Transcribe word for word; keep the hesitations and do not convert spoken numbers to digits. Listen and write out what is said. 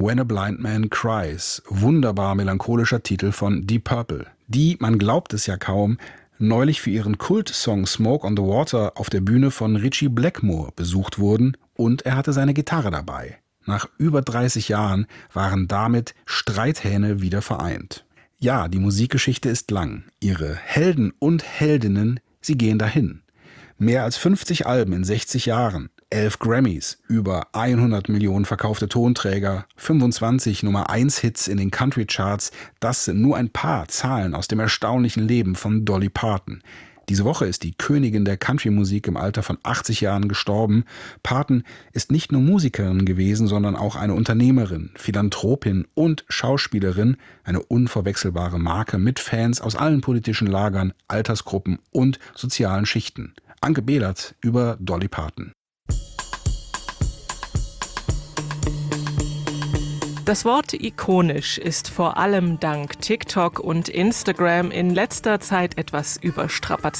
When a Blind Man Cries, wunderbar melancholischer Titel von Deep Purple, die, man glaubt es ja kaum, neulich für ihren Kultsong Smoke on the Water auf der Bühne von Ritchie Blackmore besucht wurden und er hatte seine Gitarre dabei. Nach über dreißig Jahren waren damit Streithähne wieder vereint. Ja, die Musikgeschichte ist lang. Ihre Helden und Heldinnen, sie gehen dahin. Mehr als fünfzig Alben in sechzig Jahren, elf Grammys, über hundert Millionen verkaufte Tonträger, fünfundzwanzig Nummer eins Hits in den Country-Charts, das sind nur ein paar Zahlen aus dem erstaunlichen Leben von Dolly Parton. Diese Woche ist die Königin der Country-Musik im Alter von achtzig Jahren gestorben. Parton ist nicht nur Musikerin gewesen, sondern auch eine Unternehmerin, Philanthropin und Schauspielerin, eine unverwechselbare Marke mit Fans aus allen politischen Lagern, Altersgruppen und sozialen Schichten. Anke Behlert über Dolly Parton. Das Wort ikonisch ist vor allem dank TikTok und Instagram in letzter Zeit etwas überstrapaziert.